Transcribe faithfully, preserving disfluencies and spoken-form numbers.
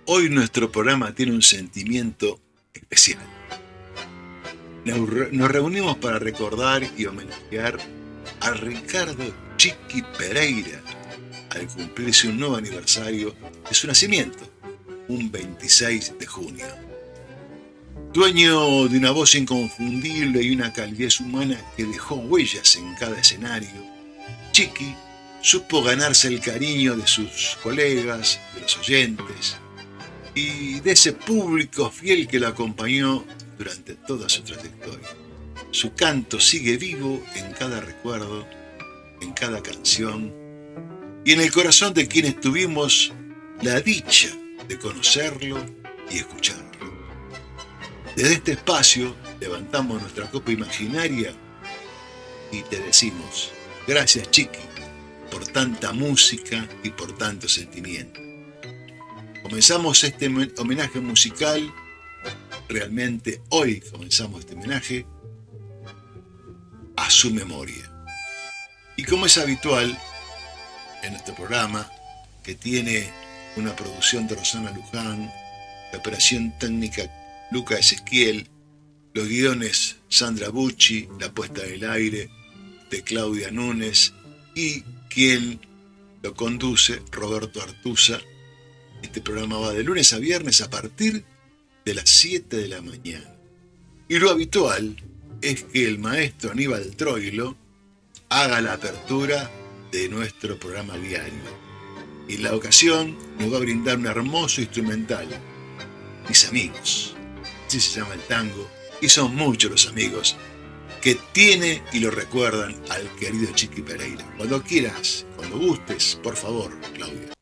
Hoy nuestro programa tiene un sentimiento especial. Nos reunimos para recordar y homenajear a Ricardo Chiqui Pereira al cumplirse un nuevo aniversario de su nacimiento, un veintiséis de junio. Dueño de una voz inconfundible y una calidez humana que dejó huellas en cada escenario, Chiqui supo ganarse el cariño de sus colegas, de los oyentes y de ese público fiel que lo acompañó durante toda su trayectoria. Su canto sigue vivo en cada recuerdo, en cada canción y en el corazón de quienes tuvimos la dicha de conocerlo y escucharlo. Desde este espacio levantamos nuestra copa imaginaria y te decimos, gracias Chiqui, por tanta música y por tanto sentimiento. Comenzamos este homenaje musical, realmente hoy comenzamos este homenaje a su memoria. Y como es habitual en este programa, que tiene una producción de Rosana Luján, la operación técnica Luca Ezequiel, los guiones Sandra Bucci, la puesta del aire de Claudia Núñez y quien lo conduce, Roberto Artuza. Este programa va de lunes a viernes a partir de las siete de la mañana. Y lo habitual es que el maestro Aníbal Troilo haga la apertura de nuestro programa diario. Y en la ocasión nos va a brindar un hermoso instrumental, Mis Amigos. Así se llama el tango, y son muchos los amigos que tiene y lo recuerdan al querido Chiqui Pereira. Cuando quieras, cuando gustes, por favor, Claudia.